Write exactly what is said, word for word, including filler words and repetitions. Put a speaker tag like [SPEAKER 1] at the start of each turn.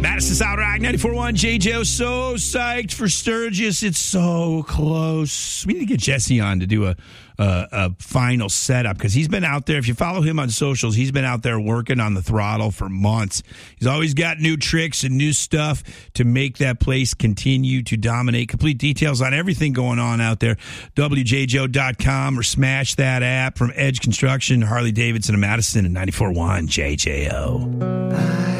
[SPEAKER 1] Madison South Rock, ninety-four point one J J O. So psyched for Sturgis. It's so close. We need to get Jesse on to do a, a, a final setup because he's been out there. If you follow him on socials, he's been out there working on the throttle for months. He's always got new tricks and new stuff to make that place continue to dominate. Complete details on everything going on out there, W J J O dot com, or smash that app from Edge Construction, Harley Davidson of Madison, and ninety-four point one J J O.